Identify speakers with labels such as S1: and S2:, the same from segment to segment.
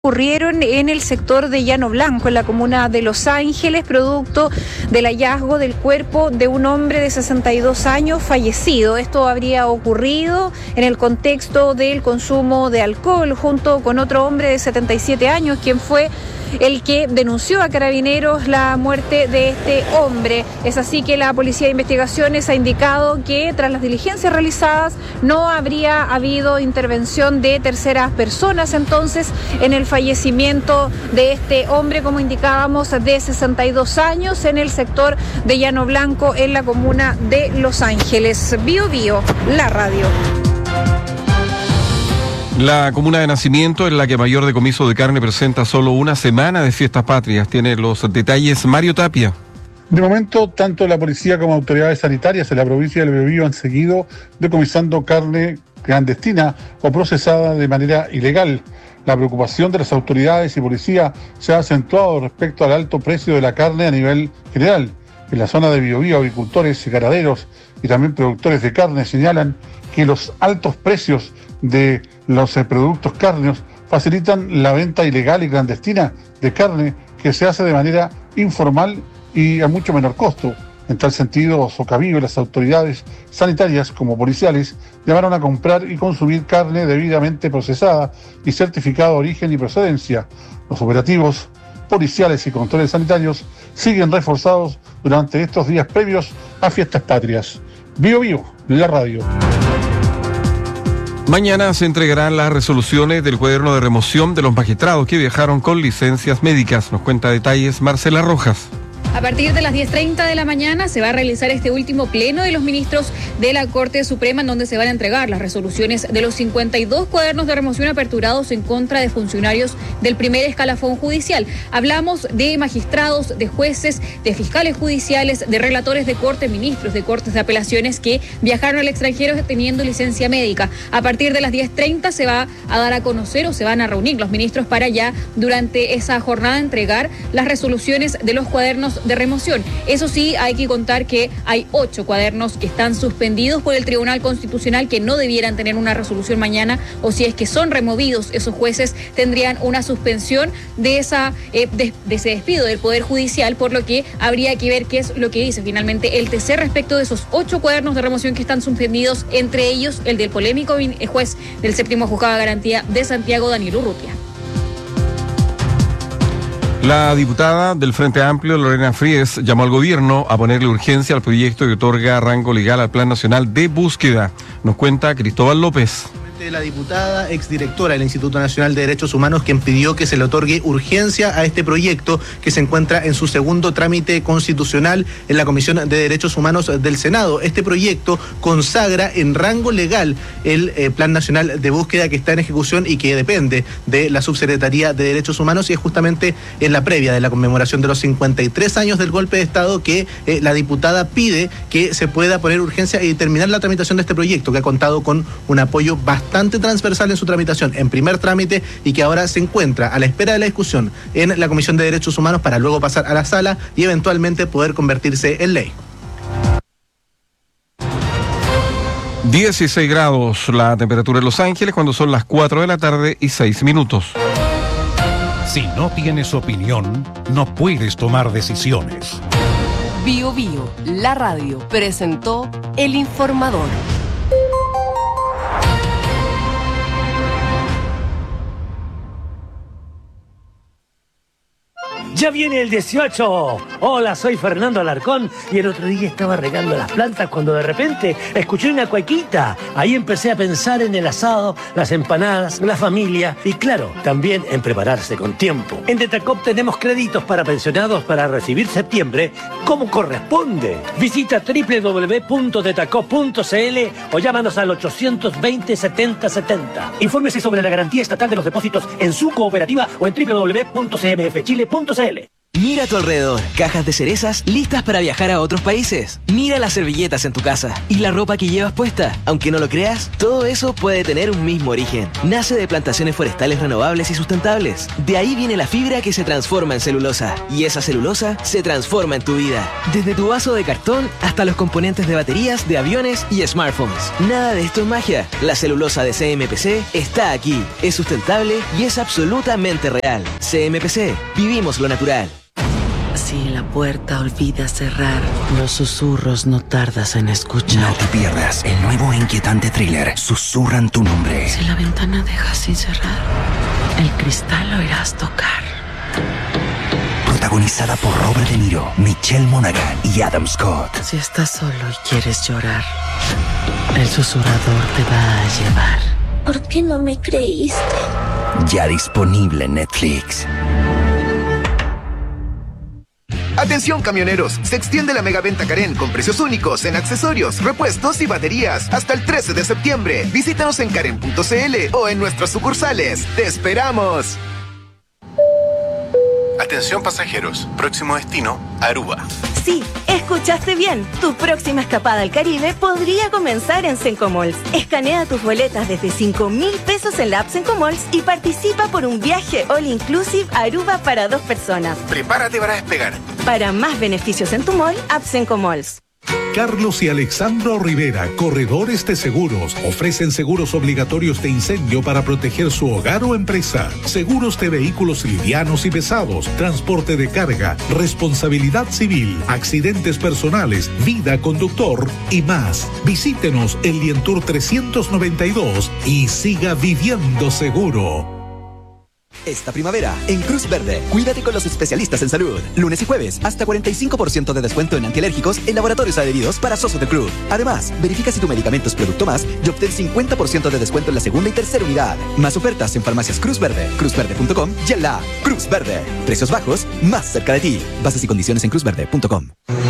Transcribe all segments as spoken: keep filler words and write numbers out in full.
S1: Ocurrieron en el sector de Llano Blanco, en la comuna de Los Ángeles, producto del hallazgo del cuerpo de un hombre de sesenta y dos años fallecido. Esto habría ocurrido en el contexto del consumo de alcohol, junto con otro hombre de setenta y siete años, quien fue el que denunció a Carabineros la muerte de este hombre. Es así que la Policía de Investigaciones ha indicado que tras las diligencias realizadas no habría habido intervención de terceras personas entonces en el fallecimiento de este hombre, como indicábamos, de sesenta y dos años en el sector de Llano Blanco en la comuna de Los Ángeles. Bio Bio, la radio.
S2: La comuna de nacimiento en la que mayor decomiso de carne presenta solo una semana de fiestas patrias. Tiene los detalles Mario Tapia.
S3: De momento, tanto la policía como autoridades sanitarias en la provincia del Biobío han seguido decomisando carne clandestina o procesada de manera ilegal. La preocupación de las autoridades y policía se ha acentuado respecto al alto precio de la carne a nivel general. En la zona de Biobío, agricultores y ganaderos y también productores de carne señalan que los altos precios de los eh, productos cárneos facilitan la venta ilegal y clandestina de carne que se hace de manera informal y a mucho menor costo. En tal sentido, Socavío y las autoridades sanitarias como policiales llamaron a comprar y consumir carne debidamente procesada y certificada de origen y procedencia. Los operativos policiales y controles sanitarios siguen reforzados durante estos días previos a fiestas patrias. Bio Bio, la radio.
S2: Mañana se entregarán las resoluciones del cuaderno de remoción de los magistrados que viajaron con licencias médicas. Nos cuenta detalles Marcela Rojas.
S4: A partir de las diez treinta de la mañana se va a realizar este último pleno de los ministros de la Corte Suprema, en donde se van a entregar las resoluciones de los cincuenta y dos cuadernos de remoción aperturados en contra de funcionarios del primer escalafón judicial. Hablamos de magistrados, de jueces, de fiscales judiciales, de relatores de corte, ministros de cortes de apelaciones que viajaron al extranjero teniendo licencia médica. A partir de las diez treinta se va a dar a conocer o se van a reunir los ministros para ya durante esa jornada entregar las resoluciones de los cuadernos de remoción. Eso sí, hay que contar que hay ocho cuadernos que están suspendidos por el Tribunal Constitucional, que no debieran tener una resolución mañana, o si es que son removidos, esos jueces tendrían una suspensión de esa eh, de, de ese despido del Poder Judicial, por lo que habría que ver qué es lo que dice finalmente el T C respecto de esos ocho cuadernos de remoción que están suspendidos, entre ellos el del polémico juez del séptimo juzgado de garantía de Santiago, Daniel Urrutia.
S2: La diputada del Frente Amplio, Lorena Fries, llamó al gobierno a ponerle urgencia al proyecto que otorga rango legal al Plan Nacional de Búsqueda. Nos cuenta Cristóbal López.
S5: La diputada, exdirectora del Instituto Nacional de Derechos Humanos, quien pidió que se le otorgue urgencia a este proyecto que se encuentra en su segundo trámite constitucional en la Comisión de Derechos Humanos del Senado. Este proyecto consagra en rango legal el eh, Plan Nacional de Búsqueda que está en ejecución y que depende de la Subsecretaría de Derechos Humanos, y es justamente en la previa de la conmemoración de los cincuenta y tres años del golpe de Estado que eh, la diputada pide que se pueda poner urgencia y terminar la tramitación de este proyecto, que ha contado con un apoyo bastante bastante transversal en su tramitación en primer trámite y que ahora se encuentra a la espera de la discusión en la Comisión de Derechos Humanos para luego pasar a la sala y eventualmente poder convertirse en ley.
S2: dieciséis grados la temperatura en Los Ángeles cuando son las cuatro de la tarde y seis minutos.
S6: Si no tienes opinión, no puedes tomar decisiones.
S7: Bio Bio, la radio, presentó El Informador.
S8: ¡Ya viene el dieciocho! Hola, soy Fernando Alarcón y el otro día estaba regando las plantas cuando de repente escuché una cuequita. Ahí empecé a pensar en el asado, las empanadas, la familia y claro, también en prepararse con tiempo. En Detacop tenemos créditos para pensionados para recibir septiembre como corresponde. Visita doble u doble u doble u punto detacop punto c l o llámanos al ochocientos veinte, setenta setenta. Infórmese sobre la garantía estatal de los depósitos en su cooperativa o en doble u doble u doble u punto c m f chile punto c l.
S9: Mira a tu alrededor, cajas de cerezas listas para viajar a otros países. Mira las servilletas en tu casa y la ropa que llevas puesta. Aunque no lo creas, todo eso puede tener un mismo origen. Nace de plantaciones forestales renovables y sustentables. De ahí viene la fibra que se transforma en celulosa. Y esa celulosa se transforma en tu vida. Desde tu vaso de cartón hasta los componentes de baterías, de aviones y smartphones. Nada de esto es magia. La celulosa de C M P C está aquí. Es sustentable y es absolutamente real. C M P C. Vivimos lo natural.
S10: Si la puerta olvida cerrar, los susurros no tardas en escuchar.
S11: No te pierdas el nuevo e inquietante thriller Susurran tu nombre.
S10: Si la ventana deja sin cerrar, el cristal lo irás tocar.
S11: Protagonizada por Robert De Niro, Michelle Monaghan y Adam Scott.
S10: Si estás solo y quieres llorar, el susurrador te va a llevar.
S12: ¿Por qué no me creíste?
S11: Ya disponible en Netflix.
S13: Atención camioneros, se extiende la megaventa Karen con precios únicos en accesorios, repuestos y baterías hasta el trece de septiembre. Visítanos en karen punto c l o en nuestras sucursales. ¡Te esperamos!
S14: Atención pasajeros, próximo destino, Aruba.
S15: Sí, escuchaste bien. Tu próxima escapada al Caribe podría comenzar en Sencomalls. Escanea tus boletas desde cinco mil pesos en la app Sencomalls y participa por un viaje all inclusive a Aruba para dos personas.
S14: Prepárate para despegar.
S15: Para más beneficios en tu mall, app Sencomalls.
S16: Carlos y Alexandro Rivera, corredores de seguros, ofrecen seguros obligatorios de incendio para proteger su hogar o empresa, seguros de vehículos livianos y pesados, transporte de carga, responsabilidad civil, accidentes personales, vida conductor y más. Visítenos en Lientour trescientos noventa y dos y siga viviendo seguro.
S17: Esta primavera, en Cruz Verde, cuídate con los especialistas en salud. Lunes y jueves, hasta cuarenta y cinco por ciento de descuento en antialérgicos en laboratorios adheridos para socios del club. Además, verifica si tu medicamento es Producto Más y obtén cincuenta por ciento de descuento en la segunda y tercera unidad. Más ofertas en farmacias Cruz Verde, cruz verde punto com y en la app Cruz Verde. Precios bajos, más cerca de ti. Bases y condiciones en cruz verde punto com.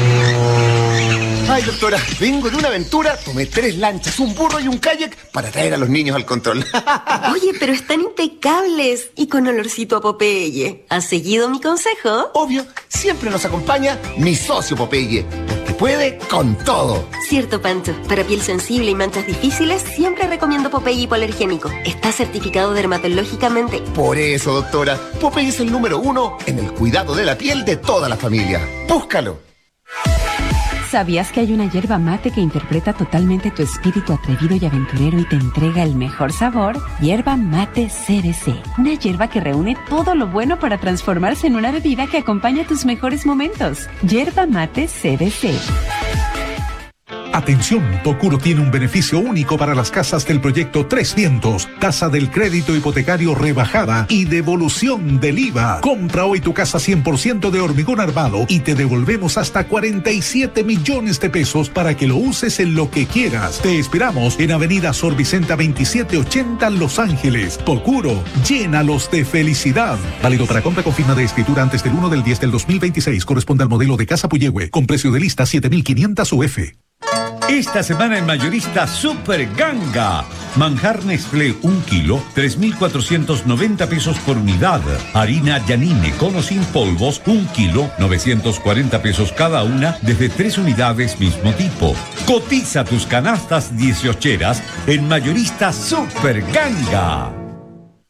S18: Ay, doctora, vengo de una aventura, tomé tres lanchas, un burro y un kayak para traer a los niños al control.
S19: Oye, pero están impecables y con olorcito a Popeye. ¿Has seguido mi consejo?
S18: Obvio, siempre nos acompaña mi socio Popeye, porque puede con todo.
S19: Cierto, Pancho. Para piel sensible y manchas difíciles, siempre recomiendo Popeye hipoalergénico. Está certificado dermatológicamente.
S18: Por eso, doctora, Popeye es el número uno en el cuidado de la piel de toda la familia. ¡Búscalo!
S20: ¿Sabías que hay una yerba mate que interpreta totalmente tu espíritu atrevido y aventurero y te entrega el mejor sabor? Yerba Mate C B C. Una yerba que reúne todo lo bueno para transformarse en una bebida que acompaña tus mejores momentos. Yerba Mate C B C.
S16: Atención, Procuro tiene un beneficio único para las casas del proyecto Tres Vientos. Tasa del crédito hipotecario rebajada y devolución del I V A. Compra hoy tu casa cien por ciento de hormigón armado y te devolvemos hasta cuarenta y siete millones de pesos para que lo uses en lo que quieras. Te esperamos en Avenida Sor Vicenta veintisiete ochenta, Los Ángeles. Procuro, llénalos de felicidad. Válido para compra con firma de escritura antes del uno del diez del dos mil veintiséis. Corresponde al modelo de casa Puyehue, con precio de lista siete mil quinientos U F.
S21: Esta semana en Mayorista Super Ganga. Manjar Nestlé un kilo, tres mil cuatrocientos noventa pesos por unidad. Harina Yanine con o sin polvos, un kilo, novecientos cuarenta pesos cada una, desde tres unidades mismo tipo. Cotiza tus canastas dieciocheras en Mayorista Super Ganga.